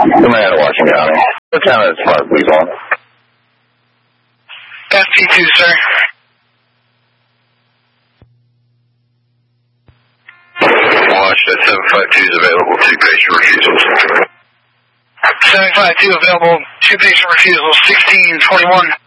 Command, Washington County. What town is Smart, please, on? FP2, sir. Washington 752 is available, 2 patient refusals. 752 available, 2 patient refusals, 1621.